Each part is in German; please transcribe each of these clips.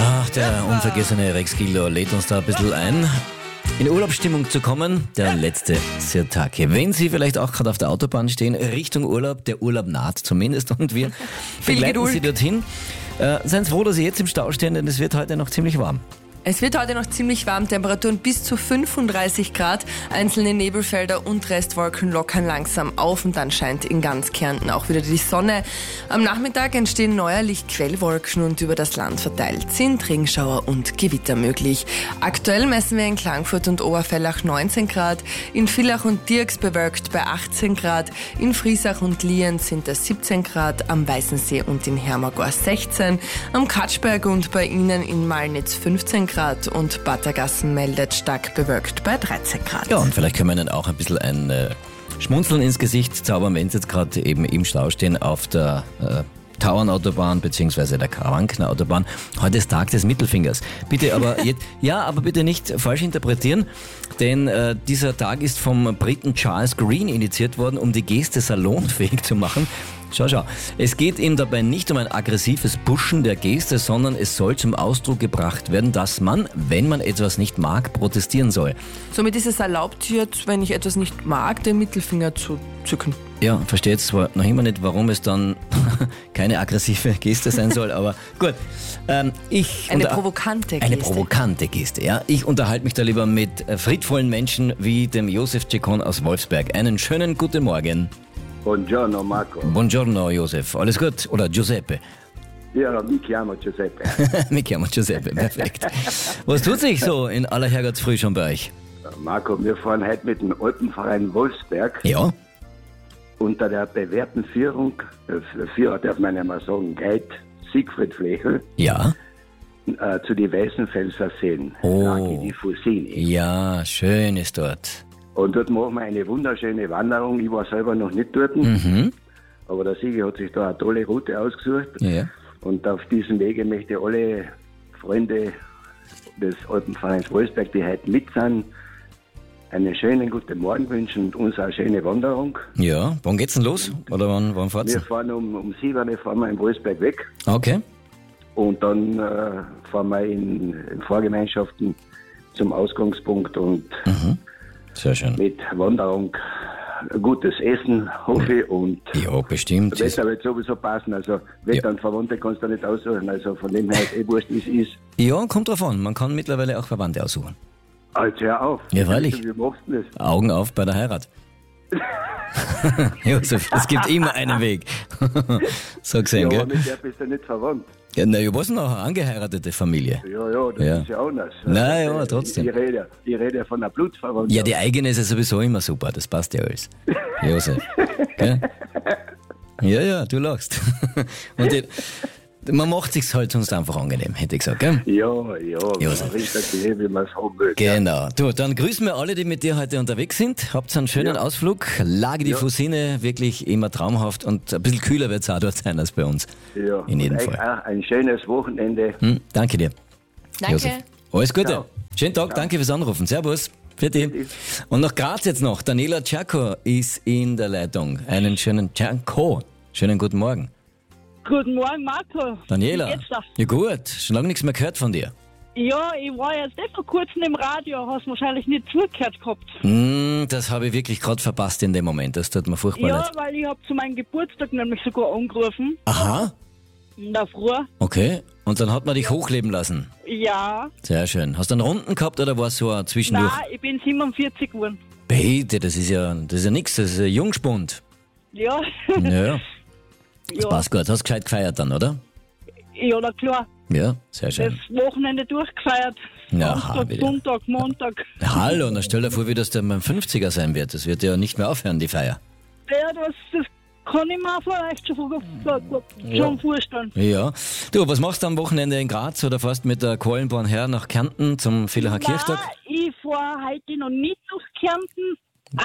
Ach, der unvergessene Rex Gildo lädt uns da ein bisschen ein, in Urlaubsstimmung zu kommen. Der letzte Sirtaki. Wenn Sie vielleicht auch gerade auf der Autobahn stehen, Richtung Urlaub, der Urlaub naht zumindest und wir begleiten Sie dorthin. Seien Sie froh, dass Sie jetzt im Stau stehen, denn es wird heute noch ziemlich warm. Es wird heute noch ziemlich warm, Temperaturen bis zu 35 Grad. Einzelne Nebelfelder und Restwolken lockern langsam auf und dann scheint in ganz Kärnten auch wieder die Sonne. Am Nachmittag entstehen neuerlich Quellwolken und über das Land verteilt sind Regenschauer und Gewitter möglich. Aktuell messen wir in Klagenfurt und Oberfellach 19 Grad, in Villach und Dirks bewölkt bei 18 Grad, in Friesach und Lienz sind es 17 Grad, am Weißensee und in Hermagor 16, am Katschberg und bei Ihnen in Malnitz 15 Grad und Battergassen meldet stark bewölkt bei 13 Grad. Ja, und vielleicht können wir Ihnen auch ein bisschen ein Schmunzeln ins Gesicht zaubern, wenn Sie jetzt gerade eben im Stau stehen auf der Tauernautobahn bzw. der Karawankener Autobahn. Heute ist Tag des Mittelfingers. Bitte aber aber bitte nicht falsch interpretieren, denn dieser Tag ist vom Briten Charles Green initiiert worden, um die Geste salonfähig zu machen. Schau. Es geht ihm dabei nicht um ein aggressives Pushen der Geste, sondern es soll zum Ausdruck gebracht werden, dass man, wenn man etwas nicht mag, protestieren soll. Somit ist es erlaubt, jetzt, wenn ich etwas nicht mag, den Mittelfinger zu zücken. Ja, verstehe jetzt zwar noch immer nicht, warum es dann keine aggressive Geste sein soll, aber gut. Eine provokante Geste. Eine provokante Geste, ja. Ich unterhalte mich da lieber mit friedvollen Menschen wie dem Josef Cecon aus Wolfsberg. Einen schönen guten Morgen. Buongiorno Marco. Buongiorno Josef, alles gut? Oder Giuseppe? Ja, mi chiamo Giuseppe. Mi chiamo Giuseppe, perfekt. Was tut sich so in aller Herrgottsfrüh schon bei euch? Marco, wir fahren heute mit dem Alpenverein Wolfsberg Ja. unter der bewährten Führer darf man ja mal sagen, Guide Siegfried Flechel, Ja. zu die Weißenfelser Seen, Oh. Laghi di Fusini. Ja, schön ist dort. Und dort machen wir eine wunderschöne Wanderung. Ich war selber noch nicht dort, aber der Sieger hat sich da eine tolle Route ausgesucht. Ja. Und auf diesem Wege möchte ich alle Freunde des Alpenvereins Wolfsberg, die heute mit sind, einen schönen guten Morgen wünschen und uns eine schöne Wanderung. Ja, wann geht's denn los? Oder wann fahrt's? Wir fahren um 7 Uhr fahren wir in Wolfsberg weg Okay. und dann fahren wir in Vorgemeinschaften zum Ausgangspunkt und Sehr schön. mit Wanderung gutes Essen, hoffe ich, und Ja, bestimmt. das Wetter wird sowieso passen, also Wetter und Verwandte kannst du nicht aussuchen, also von dem her ist wurscht, wie es ist. Ja, kommt drauf an. Man kann mittlerweile auch Verwandte aussuchen. Also hör auf. Ja, freilich. Wie machst du das? Augen auf bei der Heirat. Josef, es gibt immer einen Weg. So gesehen, Ja, gell? mit der bist du nicht verwandt. Ja, na, was noch? Eine angeheiratete Familie. Ja, das Ja. ist ja anders. Naja, trotzdem. Ich rede ja von einer Blutsverwandtschaft. Ja, die eigene ist ja sowieso immer super. Das passt ja alles. Josef. Gell? Ja, du lachst. Und man macht sich's halt sonst einfach angenehm, hätte ich gesagt, gell? Ja, Josef. man richtet sich, wie man es haben will. Genau. Du, dann grüßen wir alle, die mit dir heute unterwegs sind. Habt einen schönen Ausflug. Lage die Fusine, wirklich immer traumhaft und ein bisschen kühler wird es auch dort sein als bei uns. Ja, In jedem und Fall. euch auch ein schönes Wochenende. Danke dir. Danke. Josef. Alles Gute. Ciao. Schönen Tag, danke fürs Anrufen. Servus. Für dich. Und nach Graz jetzt noch. Daniela Czako ist in der Leitung. Einen schönen Czako. Schönen guten Morgen. Guten Morgen, Marco. Daniela. Wie geht's da? Ja gut, schon lange nichts mehr gehört von dir. Ja, ich war jetzt vor kurzem im Radio, hast wahrscheinlich nicht zugehört gehabt. Das habe ich wirklich gerade verpasst in dem Moment. Das tut mir furchtbar Ja, leid. weil ich habe zu meinem Geburtstag nämlich sogar angerufen. Aha, In der Früh. okay. Und dann hat man dich hochleben lassen. Ja. Sehr schön. Hast du einen Runden gehabt oder war es so ein Zwischendurch? Nein, ich bin 47 geworden. Bitte, das ist ja nichts, das ist ein Jungspund. Ja. Ja, das Ja. passt gut. Hast gescheit gefeiert dann, oder? Ja, na klar. Ja, sehr Das schön. Wochenende durchgefeiert. Ja, Samstag, wieder. Sonntag, Montag. Hallo, na stell dir vor, wie das dann beim 50er sein wird. Das wird ja nicht mehr aufhören, die Feier. Ja, das kann ich mir vielleicht schon vorstellen. Ja. Du, was machst du am Wochenende in Graz oder fährst mit der Kohlenborn her nach Kärnten zum Villacher Kirchtag? Nein, ich fahre heute noch nicht nach Kärnten.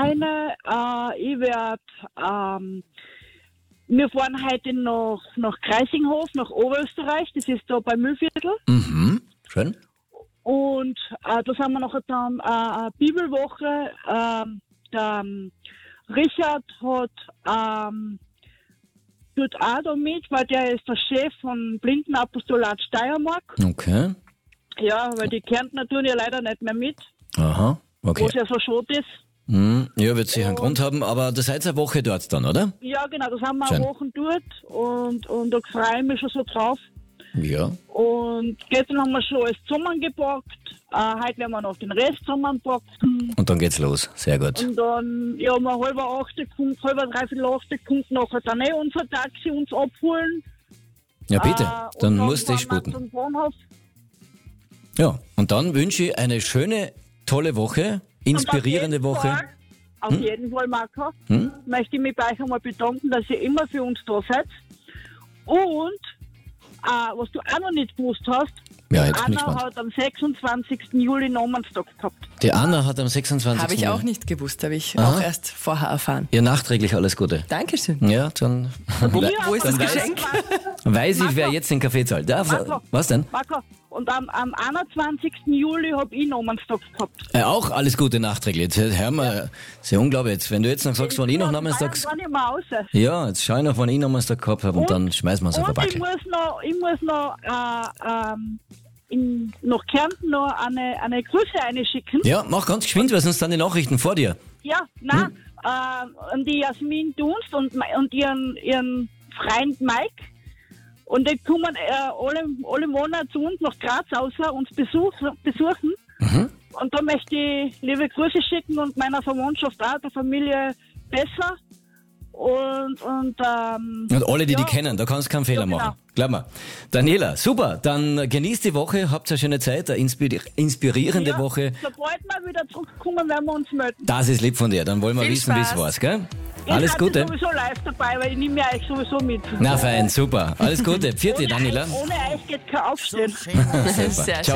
Wir fahren heute nach Kreisinghof, nach Oberösterreich, das ist da beim Mühlviertel. Mhm, schön. Und da sind wir nachher dann Bibelwoche. Der Richard hat tut auch da mit, weil der ist der Chef von Blindenapostolat Steiermark. Okay. Ja, weil die Kärntner tun ja leider nicht mehr mit, Aha, okay. was ja so schade ist. Ja, wird sicher einen Grund haben, aber das seid eine Woche dort dann, oder? Ja, genau, das haben wir Schön. eine Woche dort und da freue ich mich schon so drauf. Ja. Und gestern haben wir schon alles zusammengepackt. Heute werden wir noch den Rest zusammenpacken. Und dann geht's los. Sehr gut. Und dann, ja, um 7:30, 7:30 kommt nachher dann unser Taxi uns abholen. Ja, bitte. Und Dann musst du fahren wir sputen. zum Bahnhof. Ja, und dann wünsche ich eine schöne, tolle Woche, inspirierende Woche. Auf jeden Fall, Marco, möchte ich mich bei euch einmal bedanken, dass ihr immer für uns da seid. Und was du auch noch nicht gewusst hast, Ja, jetzt bin ich Anna gespannt. hat am 26. Juli Namenstag gehabt. Die Anna hat am 26. Habe ich auch nicht gewusst, habe ich auch erst vorher erfahren. Ja, nachträglich alles Gute. Dankeschön. Ja, dann Wo ist das Geschenk? weiß ich, wer Marco. jetzt den Kaffee zahlt. Ja, Marco. was denn? Marco, und am 21. Juli habe ich Namenstag gehabt. Auch alles Gute nachträglich. Jetzt hör mal, ist ja unglaublich. Jetzt, wenn du jetzt noch sagst, wann ich noch Namenstag... Dann nicht mehr raus. Ja, jetzt schau ich noch, wann ich Namenstag gehabt habe und dann schmeißen wir uns auf Und ein ich Backel. muss noch nach Kärnten noch eine Grüße einschicken. Ja, mach ganz geschwind, weil sonst dann die Nachrichten vor dir. Ja, nein, an die Jasmin Dunst und ihren Freund Mike. Und die kommen alle Monate zu uns nach Graz außer uns besuchen. Und da möchte ich liebe Grüße schicken und meiner Verwandtschaft auch, der Familie besser. Und alle, die kennen, da kannst du keinen Fehler genau. machen. Glaub mir. Daniela, super, dann genießt die Woche, habt eine schöne Zeit, eine inspirierende ja, Woche. sobald wir wieder zurückkommen, werden wir uns melden. Das ist lieb von dir, dann wollen wir Viel wissen, wie es Spaß. war, gell? Ich Alles seid Gute. sowieso live dabei, weil ich nehme euch sowieso mit. Na fein, super. Alles Gute. Vierte, Daniela. Ohne euch geht kein Aufstehen. Super. Sehr Ciao.